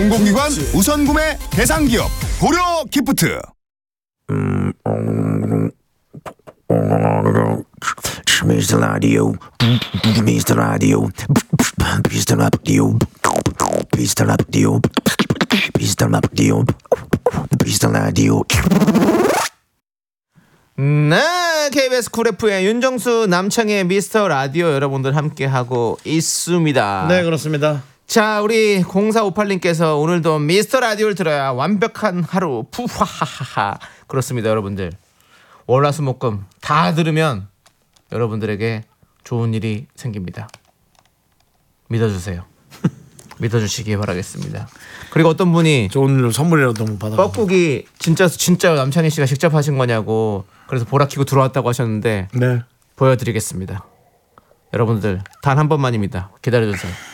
공공기관 우선구매 대상기업 고려 기프트. Mr. Radio, Mr. Radio, Mr. Radio, Mr. Radio, Mr. Radio, Mr. Radio. 네, KBS 쿨 FM의 윤정수 남창의 미스터 라디오 여러분들 함께 하고 있습니다. 네, 그렇습니다. 자, 우리 0458님께서 오늘도 미스터 라디오를 들어야 완벽한 하루 푸하하하. 그렇습니다, 여러분들. 월화수목금 다 들으면 여러분들에게 좋은 일이 생깁니다. 믿어주세요. 믿어주시기 바라겠습니다. 그리고 어떤 분이 좋은 일 선물이라도 한번 받아. 뻐꾸기 진짜 남창희 씨가 직접 하신 거냐고 그래서 보라 키고 들어왔다고 하셨는데 네. 보여드리겠습니다. 여러분들 단 한 번만입니다. 기다려주세요.